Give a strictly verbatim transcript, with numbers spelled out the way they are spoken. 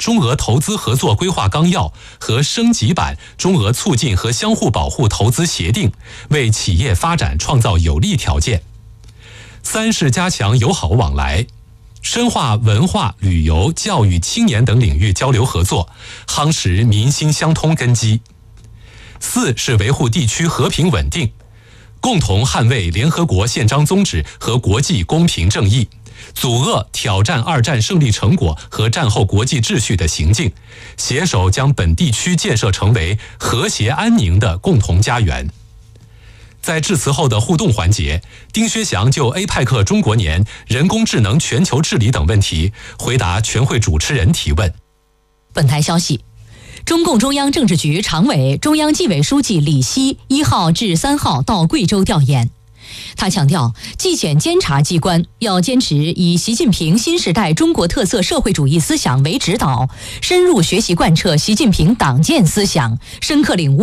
中俄投资合作规划纲要和升级版中俄促进和相互保护投资协定，为企业发展创造有利条件。三是加强友好往来，深化文化、旅游、教育、青年等领域交流合作，夯实民心相通根基。四是维护地区和平稳定，共同捍卫联合国宪章宗旨和国际公平正义，阻遏挑战二战胜利成果和战后国际秩序的行径，携手将本地区建设成为和谐安宁的共同家园。在致辞后的互动环节，丁薛祥就 A P E C 中国年、人工智能全球治理等问题回答全会主持人提问。 本台消息，中共中央政治局常委、中央纪委书记李希一号至三号到贵州调研。他强调，纪检监察机关要坚持以习近平新时代中国特色社会主义思想为指导，深入学习贯彻习近平党建思想，深刻领悟